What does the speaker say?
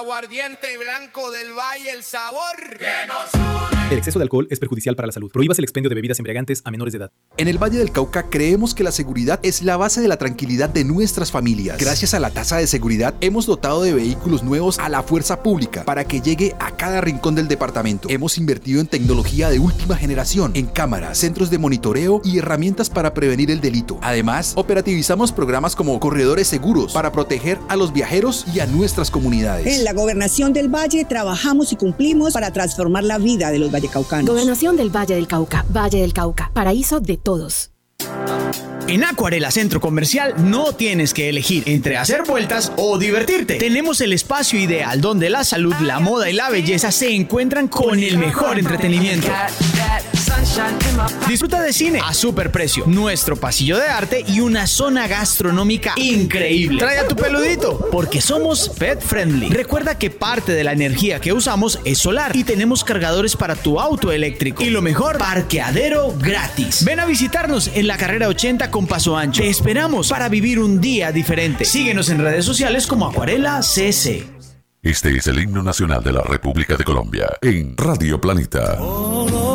Aguardiente blanco del Valle, el sabor que nos une. El exceso de alcohol es perjudicial para la salud. Prohíbas el expendio de bebidas embriagantes a menores de edad. En el Valle del Cauca creemos que la seguridad es la base de la tranquilidad de nuestras familias. Gracias a la tasa de seguridad hemos dotado de vehículos nuevos a la fuerza pública para que llegue a cada rincón del departamento. Hemos invertido en tecnología de última generación, en cámaras, centros de monitoreo y herramientas para prevenir el delito. Además, operativizamos programas como corredores seguros para proteger a los viajeros y a nuestras comunidades. En la Gobernación del Valle trabajamos y cumplimos para transformar la vida de los vallecaucanos. Gobernación del Valle del Cauca. Valle del Cauca. Paraíso de todos. En Acuarela Centro Comercial no tienes que elegir entre hacer vueltas o divertirte. Tenemos el espacio ideal donde la salud, la moda y la belleza se encuentran con el mejor entretenimiento. Disfruta de cine a superprecio, nuestro pasillo de arte y una zona gastronómica increíble. Trae a tu peludito porque somos pet friendly. Recuerda que parte de la energía que usamos es solar y tenemos cargadores para tu auto eléctrico. Y lo mejor, parqueadero gratis. Ven a visitarnos en la carrera 80 con Paso Ancho. Te esperamos para vivir un día diferente. Síguenos en redes sociales como Acuarela CC. Este es el himno nacional de la República de Colombia en Radio Planeta.